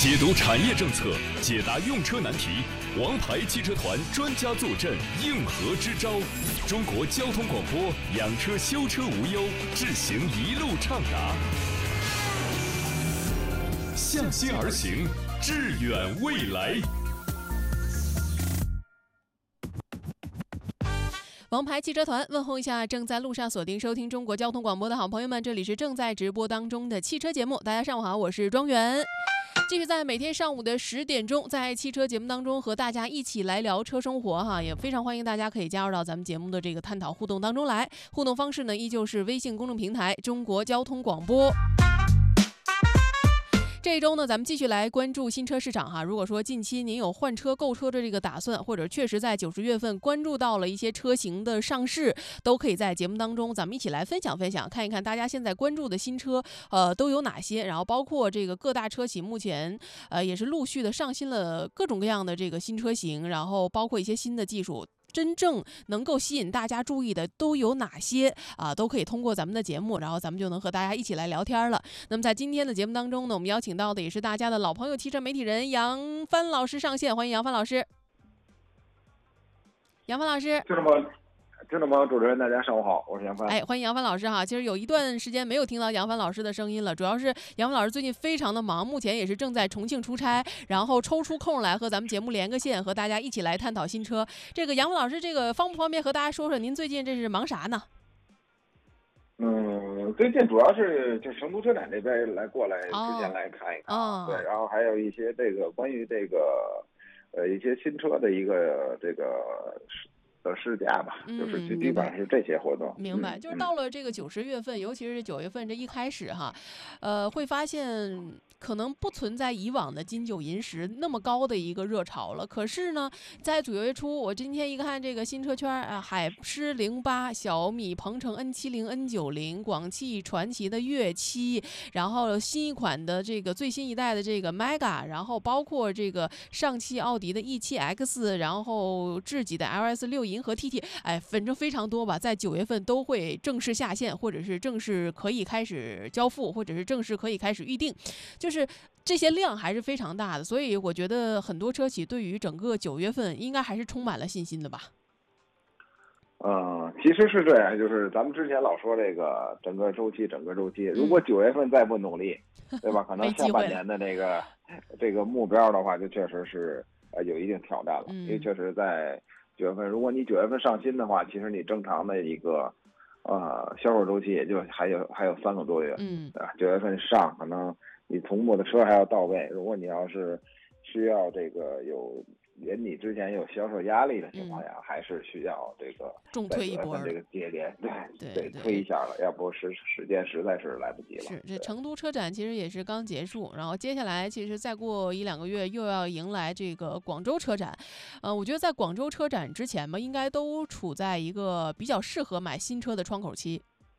解读产业政策，解答用车难题，王牌汽车团专家坐镇，应和支招。中国交通广播，养车修车无忧，智行一路畅达。向心而行，致远未来。 王牌汽车团问候一下正在路上锁定收听中国交通广播的好朋友们，这里是正在直播当中的汽车节目。大家上午好，我是庄园。继续在每天上午的10点钟，在汽车节目当中和大家一起来聊车生活哈，也非常欢迎大家可以加入到咱们节目的这个探讨互动当中来。互动方式呢，依旧是微信公众平台中国交通广播。这一周呢，咱们继续来关注新车市场哈。如果说近期您有换车购车的这个打算，或者确实在9、10月份关注到了一些车型的上市，都可以在节目当中咱们一起来分享分享，看一看大家现在关注的新车都有哪些，然后包括这个各大车企目前也是陆续的上新了各种各样的这个新车型，然后包括一些新的技术。真正能够吸引大家注意的都有哪些啊？都可以通过咱们的节目，然后咱们就能和大家一起来聊天了。那么在今天的节目当中呢，我们邀请到的也是大家的老朋友，汽车媒体人杨帆老师上线，欢迎杨帆老师。杨帆老师， 听众朋友，主持人大家上午好，我是杨帆。 欢迎杨帆老师哈。其实有一段时间没有听到杨帆老师的声音了，主要是杨帆老师最近非常的忙，目前也是正在重庆出差，然后抽出空来和咱们节目连个线，和大家一起来探讨新车。这个杨帆老师，这个方不方便和大家说说您最近这是忙啥呢？ 最近主要是就成都车展这边过来之前来看一看，对，然后还有一些这个关于这个一些新车的一个这个试驾吧，就是基本上是这些活动。 明白，就是到了这个9、10月份，尤其是9月份这一开始哈，会发现可能不存在以往的金九银十那么高的一个热潮了。可是呢，在9月初，我今天一看这个新车圈啊，海狮08、小米鹏程 N70、N90、广汽传祺的粤7，然后新一款的这个最新一代的这个 Mega， 然后包括这个上汽奥迪的 E7X， 然后智己的 LS6银河 TT， 反正非常多吧，在9月份都会正式下线，或者是正式可以开始交付，或者是正式可以开始预定，就是这些量还是非常大的，所以我觉得很多车企对于整个9月份应该还是充满了信心的吧。 其实是这样，就是咱们之前老说这个整个周期，如果9月份再不努力，对吧？可能下半年的这个目标的话，就确实是有一定挑战了，因为确实在9月份，如果你9月份上新的话，其实你正常的一个销售周期也就还有3个多月，对吧？9月份上，可能你同步的车还要到位。如果你要是需要这个有年底之前有销售压力的情况下，还是需要这个重推一波， 这个节点，对，推一下了，要不时间实在是来不及了。 是，这成都车展其实也是刚结束，然后接下来其实再过1、2个月又要迎来这个广州车展。我觉得在广州车展之前吧，应该都处在一个比较适合买新车的窗口期。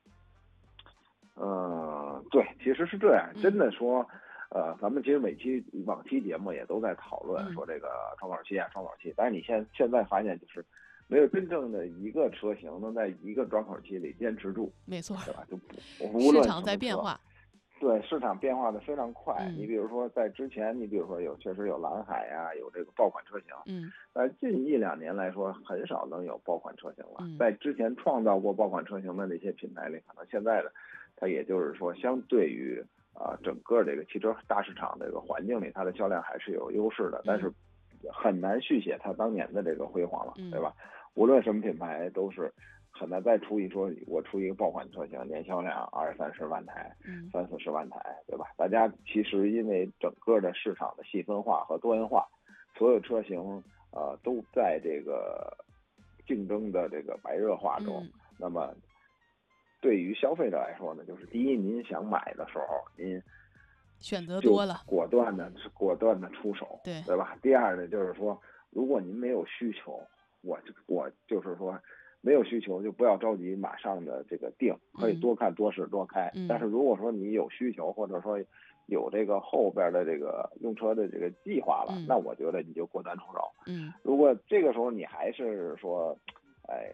对，其实是这样，真的说。咱们其实往期节目也都在讨论说这个窗口期，但是你现在发现就是没有真正的一个车型能在一个窗口期里坚持住， 没错， 对吧？就无论市场在变化， 对，市场变化的非常快。你比如说在之前，你比如说确实有蓝海呀，有这个爆款车型，在近1、2年来说，很少能有爆款车型了。在之前创造过爆款车型的那些品牌里，可能现在的它也就是说，相对于整个这个汽车大市场这个环境里，它的销量还是有优势的，但是很难续写它当年的这个辉煌了，对吧？无论什么品牌都是很难再我出一个爆款车型，年销量20、30万台，30、40万台，对吧？大家其实因为整个的市场的细分化和多元化，所有车型都在这个竞争的这个白热化中，那么对于消费者来说呢，就是第一，您想买的时候，您选择多了， 果断的出手，对吧？第二呢，就是说，如果您没有需求，我就是说，没有需求就不要着急马上的这个定，可以多看多试多开。但是如果说你有需求，或者说有这个后边的这个用车的这个计划了，那我觉得你就果断出手。如果这个时候你还是说，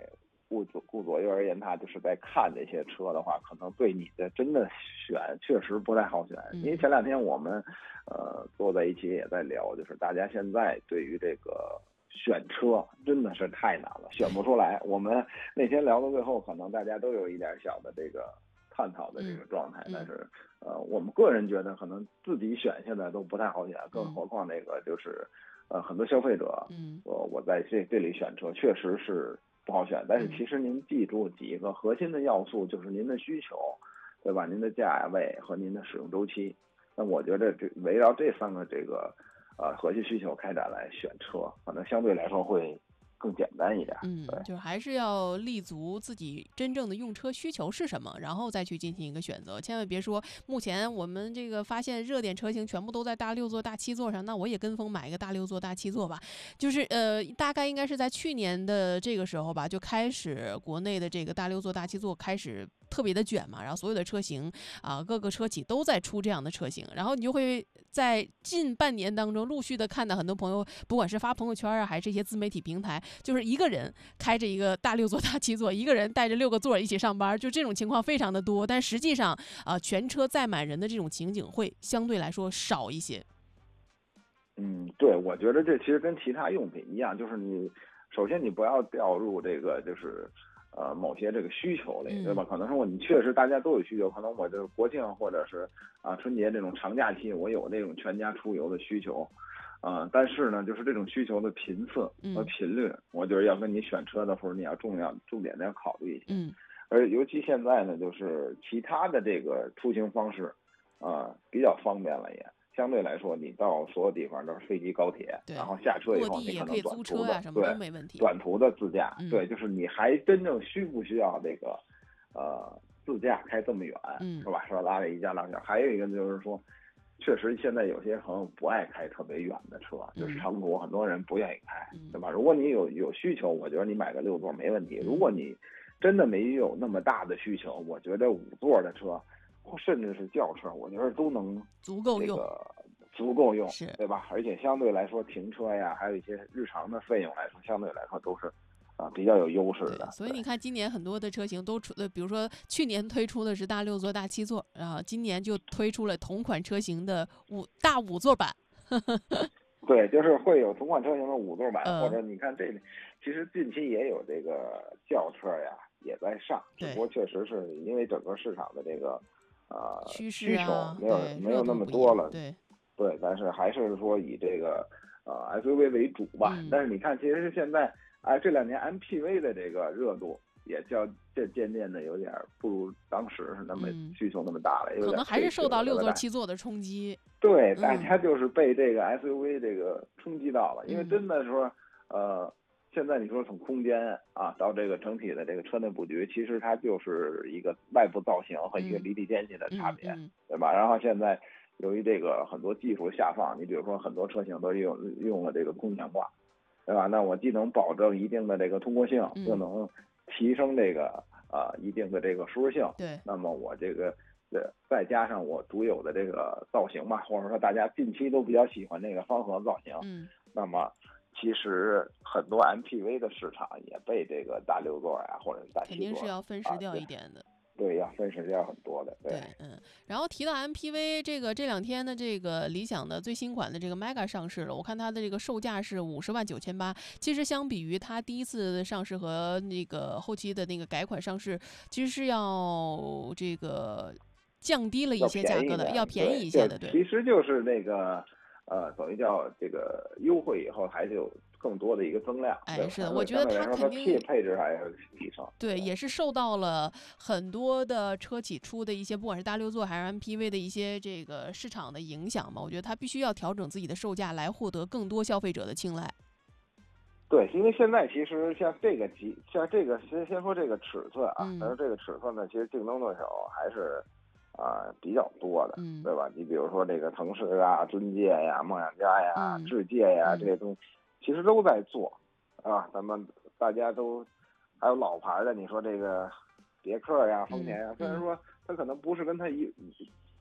顾左右而言他，就是在看这些车的话，可能对你的真的选确实不太好选。因为前2天我们坐在一起也在聊，就是大家现在对于这个选车真的是太难了，选不出来。我们那天聊到最后，可能大家都有一点小的这个探讨的这个状态，但是我们个人觉得可能自己选现在都不太好选，更何况那个就是很多消费者，我在这里选车确实是不好选。但是其实您记住几个核心的要素，就是您的需求，对吧？您的价位和您的使用周期。那我觉得围绕这3个这个核心需求开展来选车，可能相对来说会更简单一点。 就是还是要立足自己真正的用车需求是什么，然后再去进行一个选择。千万别说目前我们这个发现热点车型全部都在大6座、大7座上，那我也跟风买一个大6座、大7座吧。就是大概应该是在去年的这个时候吧，就开始国内的这个大6座、大7座开始特别的卷嘛，然后所有的车型各个车企都在出这样的车型，然后你就会在近半年当中陆续的看到很多朋友，不管是发朋友圈还是一些自媒体平台，就是一个人开着一个大6座、大7座，一个人带着6个座一起上班，就这种情况非常的多。但实际上全车载满人的这种情景会相对来说少一些。 对，我觉得这其实跟其他用品一样，就是你首先你不要掉入这个就是某些这个需求类，对吧？可能说你确实大家都有需求，可能我这国庆或者是春节这种长假期，我有这种全家出游的需求，但是呢，就是这种需求的频次和频率，我觉得要跟你选车的时候你要重点的要考虑一下。而尤其现在呢，就是其他的这个出行方式比较方便了也。相对来说，你到所有地方都是飞机、高铁，然后下车以后你可能短途的，短途的自驾，对，就是你还真正需不需要这个自驾开这么远，是吧？说拉了一家2小，还有一个就是说，确实现在有些朋友不爱开特别远的车，就是长途，很多人不愿意开，对吧？如果你有需求，我觉得你买个6座没问题。如果你真的没有那么大的需求，我觉得5座的车。甚至是轿车，我觉得都能足够用， 对吧？而且相对来说，停车呀，还有一些日常的费用来说，相对来说都是比较有优势的。 所以你看，今年很多的车型都比如说去年推出的是大6座、大7座，今年就推出了同款车型的大5座版。 对，就是会有同款车型的5座版，或者你看这里，其实近期也有这个轿车呀也在上，只不过确实是因为整个市场的这个。需求没有那么多了，对，但是还是说以这个SUV 为主吧。但是你看，其实现在这2年 MPV 的这个热度也渐渐的有点不如当时是那么需求那么大了， 可能还是受到6座、7座的冲击。 对，大家就是被这个 SUV 这个冲击到了，因为真的说现在你说从空间到这个整体的这个车内布局，其实它就是一个外部造型和一个离地间隙的差别，对吧？然后现在由于这个很多技术下放，你比如说很多车型都用了这个空悬挂，对吧？那我既能保证一定的这个通过性，又能提升这个一定的这个舒适性。 对， 那么我这个再加上我独有的这个造型吧，或者说大家近期都比较喜欢这个方盒造型，那么。其实很多 MPV 的市场也被这个大6座呀，或者是大7座， 肯定是要分食掉一点的。 对，要分食掉很多的。对， 然后提到 MPV，这2天的这个理想的最新款的这个 Mega 上市了，我看它的这个售价是50.98万。其实相比于它第一次上市和那个后期的那个改款上市，其实是要这个降低了一些价格的，要便宜一些的。对， 其实就是那个。等于叫这个优惠以后，还是有更多的一个增量。 是的，我觉得它肯定配置还要提升。 对，也是受到了很多的车企出的一些，不管是大6座还是 MPV 的一些这个市场的影响嘛。我觉得它必须要调整自己的售价，来获得更多消费者的青睐。 对，因为现在其实像这个先说这个尺寸但是这个尺寸呢，其实竞争对手还是。比较多的，对吧？你比如说这个腾势尊界呀、梦想家呀、智界呀这些东西，其实都在做咱们大家都还有老牌的，你说这个别克呀、丰田呀，虽然说它可能不是跟它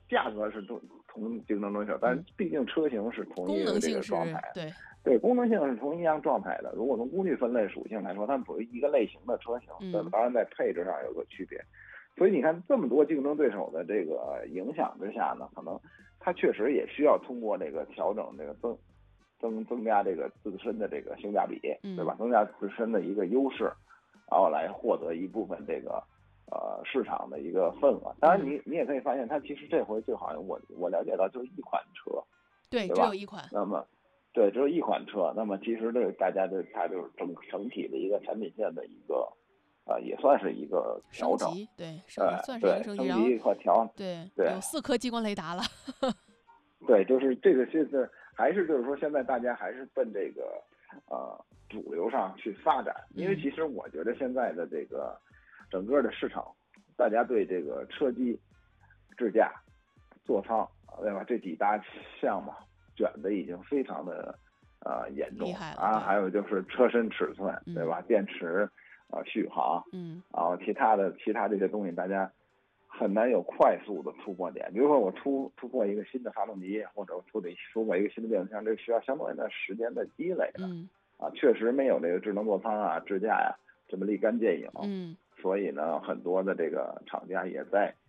价格是同竞争对手，但是毕竟车型是同一个这个状态，对，功能性是同一样状态的。如果从工具分类属性来说，它们属于一个类型的车型，对吧？当然在配置上有个区别。所以你看，这么多竞争对手的这个影响之下呢，可能它确实也需要通过这个调整这个增加这个自身的这个性价比，对吧？增加自身的一个优势，然后来获得一部分这个市场的一个份额。当然你也可以发现，它其实这回就好像我了解到就是一款车， 对， 吧？ 只有一款。 那么对，只有一款车。那么其实这个大家它就是整体的一个产品线的一个也算是一个调整， 对，算是一个升级， 升级和调， 对， 有 4颗激光雷达了。 对，就是这个现在还是就是说现在大家还是奔这个主流上去发展，因为其实我觉得现在的这个整个的市场，大家对这个车机、支架、座舱，对吧？这几大项目卷的已经非常的严重啊，还有就是车身尺寸，对吧？电池续航，然后其他这些东西，大家很难有快速的突破点。比如说我突破一个新的发动机，或者突破一个新的变速箱，这需要相当一段时间的积累的。确实没有这个智能座舱支架呀这么立竿见影。所以呢，很多的这个厂家也在